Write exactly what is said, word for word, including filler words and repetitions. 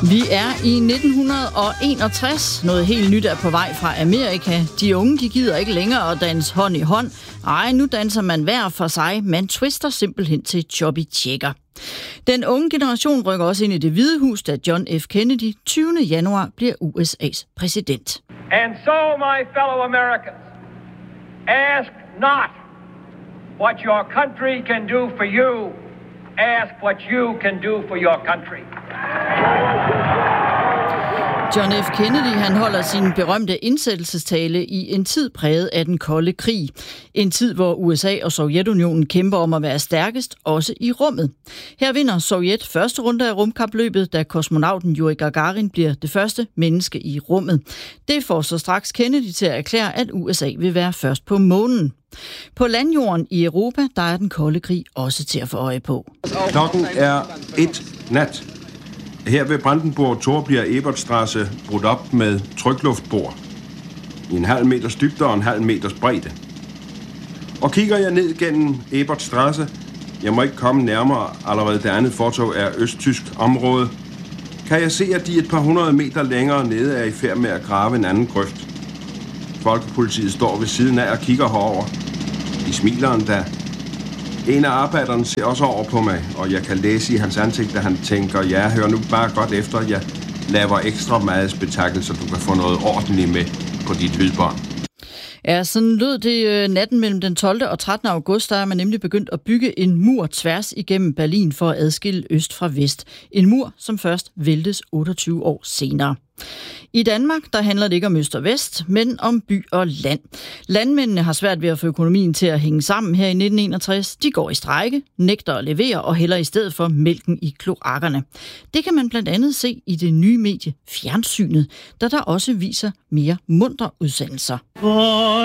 Vi er i nitten enogtres. Noget helt nyt er på vej fra Amerika. De unge, de gider ikke længere at danse hånd i hånd. Ej, nu danser man hver for sig. Man twister simpelthen til choppy checker. Den unge generation rykker også ind i Det Hvide Hus, da John F. Kennedy tyvende januar bliver U S A's præsident. And so, my fellow Americans, ask not what your country can do for you. Ask what you can do for your country. John F. Kennedy han holder sin berømte indsættelsestale i en tid præget af den kolde krig. En tid, hvor U S A og Sovjetunionen kæmper om at være stærkest, også i rummet. Her vinder Sovjet første runde af rumkapløbet, da kosmonauten Yuri Gagarin bliver det første menneske i rummet. Det får så straks Kennedy til at erklære, at U S A vil være først på månen. På landjorden i Europa, der er den kolde krig også til at få øje på. Klokken er et nat. Her ved Brandenburg Tor bliver Ebertstrasse brudt op med trykluftbord i en halv meters dybde og en halv meters bredde. Og kigger jeg ned gennem Ebertstrasse, jeg må ikke komme nærmere, allerede det andet fortog er østtysk område, kan jeg se, at de et par hundrede meter længere nede er i færd med at grave en anden grøft. Folkepolitiet står ved siden af og kigger herover. De smiler endda. En af arbejderne ser også over på mig, og jeg kan læse i hans ansigt, at han tænker, ja, hør nu bare godt efter, jeg laver ekstra meget spektakel, så du kan få noget ordentligt med på dit lydbånd. Ja, sådan lød det natten mellem den tolvte og trettende august, der er man nemlig begyndt at bygge en mur tværs igennem Berlin for at adskille øst fra vest. En mur, som først væltes otteogtyve år senere. I Danmark, der handler det ikke om øst og vest, men om by og land. Landmændene har svært ved at få økonomien til at hænge sammen her i nitten enogtres. De går i strejke, nægter at levere og hælder i stedet for mælken i kloakkerne. Det kan man blandt andet se i det nye medie Fjernsynet, der der også viser mere muntre udsendelser.